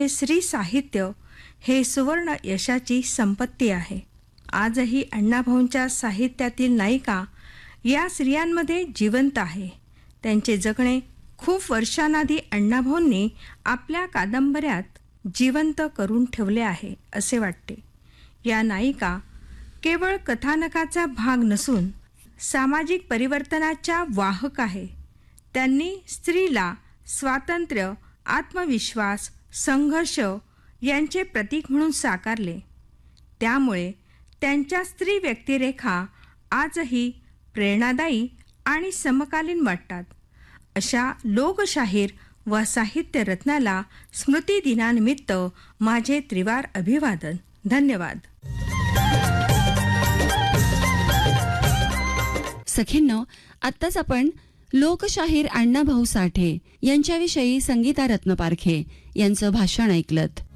हे श्री साहित्य हे सुवर्ण यशाची संपत्ती आहे. आजही अण्णाभाऊंच्या साहित्यातील नायिका या स्त्रियांमध्ये जिवंत आहे. त्यांचे जगणे खूप वर्षांआधी अण्णाभाऊंनी आपल्या कादंबऱ्यात जिवंत करून ठेवले आहे असे वाटते. या नायिका केवळ कथानकाचा भाग नसून सामाजिक परिवर्तनाच्या वाहक आहे. त्यांनी स्त्रीला स्वातंत्र्य, आत्मविश्वास, संघर्ष यांचे प्रतीक म्हणून साकारले. त्यामुळे त्यांच्या स्त्री व्यक्तिरेखा आजही प्रेरणादायी आणि समकालीन वाटतात. अशा लोकशाहीर व साहित्य रत्नाला स्मृती दिनानिमित्त माझे त्रिवार अभिवादन. धन्यवाद. सखींनो, आत्ताच आपण लोकशाहीर अण्णाभाऊ साठे यांच्याविषयी संगीता रत्नपारखे यांचं भाषण ऐकलत.